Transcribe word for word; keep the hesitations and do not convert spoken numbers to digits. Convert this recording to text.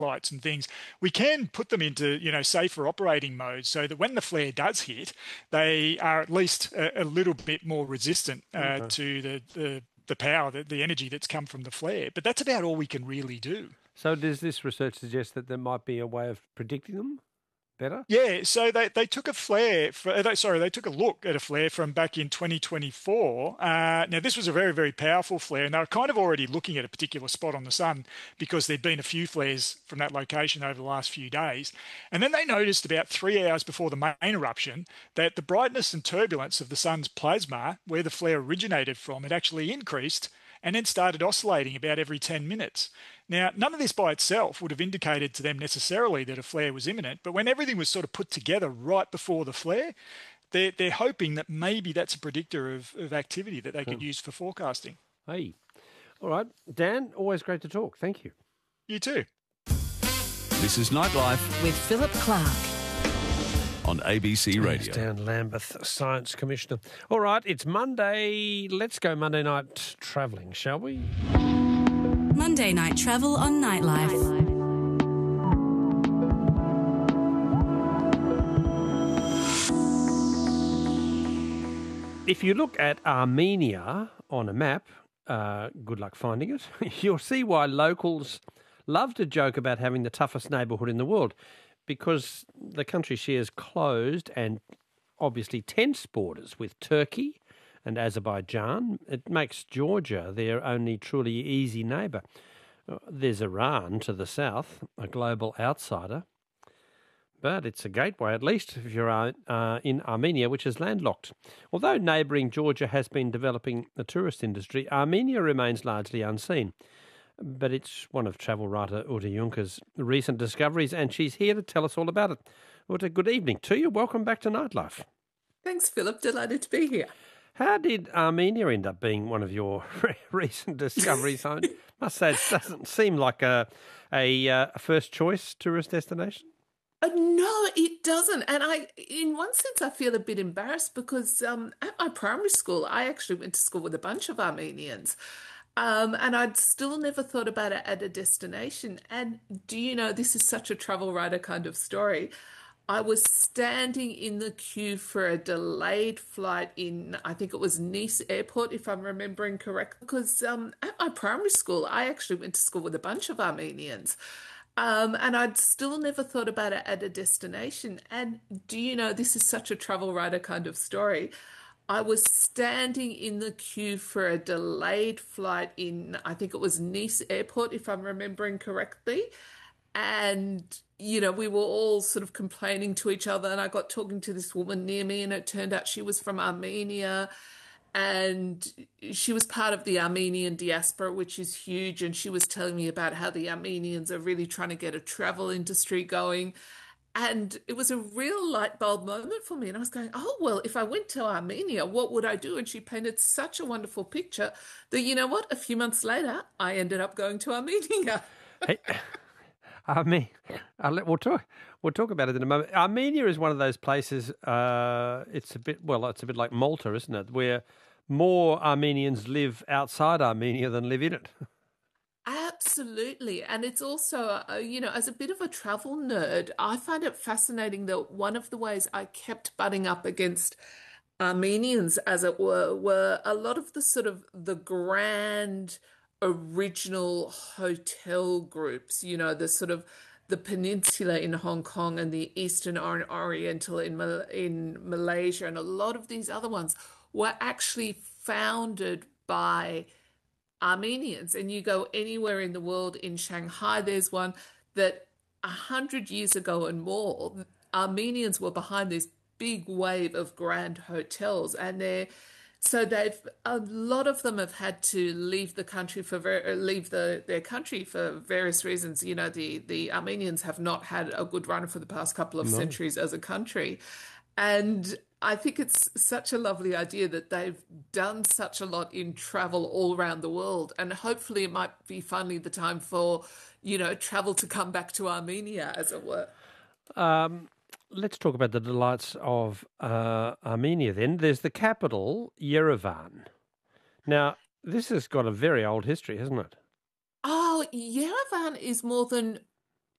lights and things, we can put them into, you know, safer operating mode so that when the flare does hit, they are at least a, a little bit more resistant uh, Okay. to the, the, the power, the, the energy that's come from the flare. But that's about all we can really do. So does this research suggest that there might be a way of predicting them better? Yeah, so they, they took a flare, for, they, sorry, they took a look at a flare from back in twenty twenty-four. Uh, now, this was a very, very powerful flare, and they were kind of already looking at a particular spot on the sun because there'd been a few flares from that location over the last few days. And then they noticed about three hours before the main eruption that the brightness and turbulence of the sun's plasma, where the flare originated from, had actually increased and then started oscillating about every ten minutes. Now, none of this by itself would have indicated to them necessarily that a flare was imminent, but when everything was sort of put together right before the flare, they're, they're hoping that maybe that's a predictor of, of activity that they could Hmm. use for forecasting. Hey. All right. Dan, always great to talk. Thank you. You too. This is Nightlife With Philip Clark. on A B C Radio. Dan Lambeth, Science Commissioner. All right, it's Monday. Let's go Monday night travelling, shall we? Monday Night Travel on Nightlife. If you look at Armenia on a map, uh, good luck finding it, you'll see why locals love to joke about having the toughest neighbourhood in the world, because the country shares closed and obviously tense borders with Turkey and Azerbaijan. It makes Georgia their only truly easy neighbour. Uh, There's Iran to the south, a global outsider. But it's a gateway, at least if you're uh, uh, in Armenia, which is landlocked. Although neighbouring Georgia has been developing the tourist industry, Armenia remains largely unseen. But it's one of travel writer Uta Junker's recent discoveries, and she's here to tell us all about it. Uta, good evening to you. Welcome back to Nightlife. Thanks, Philip. Delighted to be here. How did Armenia end up being one of your recent discoveries? I must say, it doesn't seem like a, a, uh, first choice tourist destination. Uh, no, it doesn't. And I, in one sense, I feel a bit embarrassed because um, at my primary school, I actually went to school with a bunch of Armenians. Um, and I'd still never thought about it at a destination. And do you know, this is such a travel writer kind of story. I was standing in the queue for a delayed flight in, I think it was Nice Airport, if I'm remembering correctly, because um, at my primary school, I actually went to school with a bunch of Armenians. Um, and I'd still never thought about it at a destination. And do you know, this is such a travel writer kind of story. I was standing in the queue for a delayed flight in, I think it was Nice Airport, if I'm remembering correctly. And, you know, we were all sort of complaining to each other. And I got talking to this woman near me, and it turned out she was from Armenia. And she was part of the Armenian diaspora, which is huge. And she was telling me about how the Armenians are really trying to get a travel industry going. And it was a real light bulb moment for me. And I was going, oh, well, if I went to Armenia, what would I do? And she painted such a wonderful picture that, you know what? A few months later, I ended up going to Armenia. Hey, Armenia, I'll let, we'll talk. We'll talk about it in a moment. Armenia is one of those places. Uh, it's a bit well. It's a bit like Malta, isn't it? Where more Armenians live outside Armenia than live in it. Absolutely. And it's also, uh, you know, as a bit of a travel nerd, I find it fascinating that one of the ways I kept butting up against Armenians, as it were, were a lot of the sort of the grand original hotel groups, you know, the sort of the Peninsula in Hong Kong and the Eastern Or- Oriental in Mal- in Malaysia, and a lot of these other ones were actually founded by Armenians. And you go anywhere in the world, in Shanghai, there's one that a hundred years ago and more, Armenians were behind this big wave of grand hotels, and they're so they've a lot of them have had to leave the country for ver- leave the their country for various reasons. You know, the the Armenians have not had a good run for the past couple of No. centuries as a country, and I think it's such a lovely idea that they've done such a lot in travel all around the world, and hopefully it might be finally the time for, you know, travel to come back to Armenia, as it were. Um, let's talk about the delights of uh, Armenia then. There's the capital, Yerevan. Now, this has got a very old history, hasn't it? Oh, Yerevan is more than